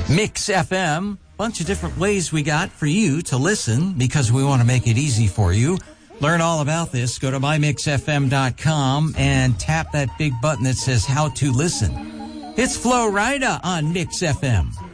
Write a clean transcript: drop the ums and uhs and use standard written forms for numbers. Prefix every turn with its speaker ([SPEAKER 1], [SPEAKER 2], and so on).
[SPEAKER 1] Mix FM, bunch of different ways we got for you to listen because we want to make it easy for you. Learn all about this. Go to mymixfm.com and tap that big button that says how to listen. It's Flo Rida on Mix FM.